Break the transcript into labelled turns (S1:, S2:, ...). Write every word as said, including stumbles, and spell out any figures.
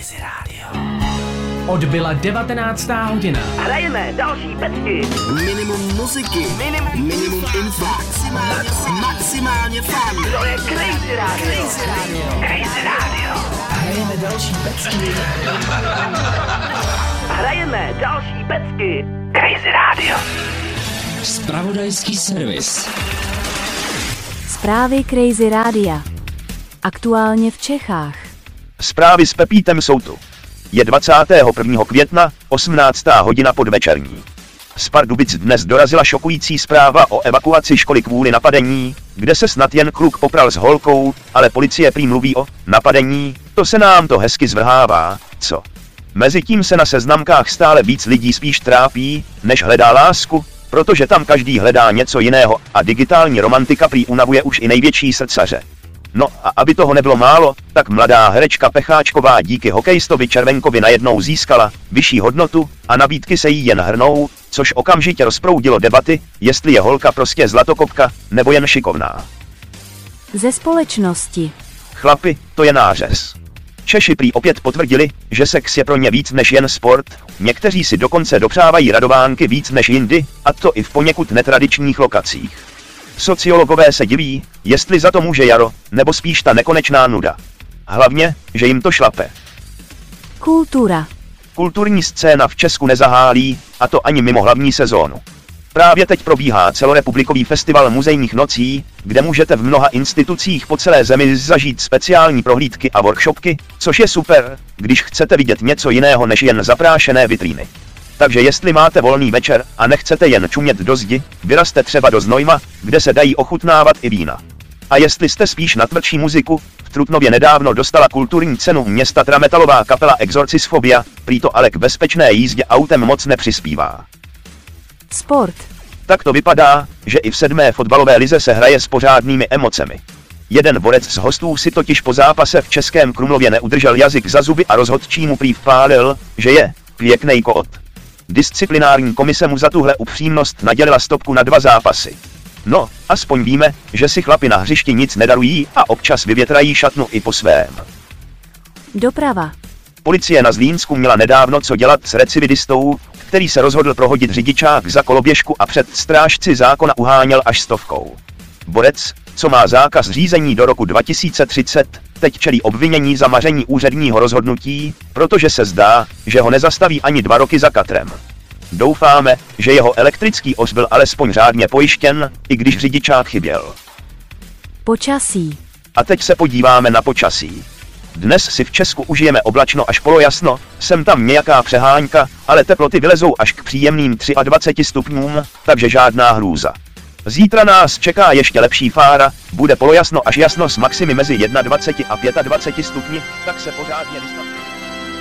S1: Crazy Radio. Odbyla devatenáctá hodina.
S2: Hrajeme další pecky.
S3: Minimum muziky. Minimum, minimum info. Maximálně, maximálně fun.
S2: To je Crazy Radio.
S3: Crazy Radio.
S2: Crazy Radio.
S1: Hrajeme další pecky.
S2: Hrajeme další pecky. Crazy Radio.
S4: Zpravodajský servis.
S5: Zprávy Crazy Rádia. Aktuálně v Čechách.
S6: Zprávy s Pepítem jsou tu. Je dvacátého prvního května, osmnáctá hodina podvečerní. Z Pardubic dnes dorazila šokující zpráva o evakuaci školy kvůli napadení, kde se snad jen kluk popral s holkou, ale policie prý mluví o napadení, to se nám to hezky zvrhává, co? Mezitím se na seznamkách stále víc lidí spíš trápí, než hledá lásku, protože tam každý hledá něco jiného a digitální romantika prý unavuje už i největší srdcaře. No a aby toho nebylo málo, tak mladá herečka Pecháčková díky hokejistovi Červenkovi najednou získala vyšší hodnotu a nabídky se jí jen hrnou, což okamžitě rozproudilo debaty, jestli je holka prostě zlatokopka, nebo jen šikovná.
S5: Ze společnosti.
S6: Chlapi, to je nářez. Češi prý opět potvrdili, že sex je pro ně víc než jen sport, někteří si dokonce dopřávají radovánky víc než jindy, a to i v poněkud netradičních lokacích. Sociologové se diví, jestli za to může jaro, nebo spíš ta nekonečná nuda. Hlavně, že jim to šlape.
S5: Kultura.
S6: Kulturní scéna v Česku nezahálí, a to ani mimo hlavní sezónu. Právě teď probíhá celorepublikový festival muzejních nocí, kde můžete v mnoha institucích po celé zemi zažít speciální prohlídky a workshopky, což je super, když chcete vidět něco jiného než jen zaprášené vitríny. Takže jestli máte volný večer a nechcete jen čumět do zdi, vyrazte třeba do Znojma, kde se dají ochutnávat i vína. A jestli jste spíš na tvrdší muziku, v Trutnově nedávno dostala kulturní cenu města trametalová kapela Exorcisfobia, prý to ale k bezpečné jízdě autem moc nepřispívá.
S5: Sport.
S6: Tak to vypadá, že i v sedmé fotbalové lize se hraje s pořádnými emocemi. Jeden borec z hostů si totiž po zápase v Českém Krumlově neudržel jazyk za zuby a rozhodčí mu prý vpálil, že je pěknej kód. Disciplinární komise mu za tuhle upřímnost nadělila stopku na dva zápasy. No, aspoň víme, že si chlapi na hřišti nic nedarují a občas vyvětrají šatnu i po svém.
S5: Doprava.
S6: Policie na Zlínsku měla nedávno co dělat s recidivistou, který se rozhodl prohodit řidičák za koloběžku a před strážci zákona uháněl až stovkou. Borec, co má zákaz řízení do roku dva tisíce třicet, teď čelí obvinění za maření úředního rozhodnutí, protože se zdá, že ho nezastaví ani dva roky za katrem. Doufáme, že jeho elektrický os byl alespoň řádně pojištěn, i když řidičák chyběl.
S5: Počasí.
S6: A teď se podíváme na počasí. Dnes si v Česku užijeme oblačno až polojasno, sem tam nějaká přehánka, ale teploty vylezou až k příjemným dvaceti třem stupňům, takže žádná hrůza. Zítra nás čeká ještě lepší fára, bude polojasno až jasno s maximy mezi dvaceti jedním a dvaceti pěti stupni, tak se pořádně vystavte.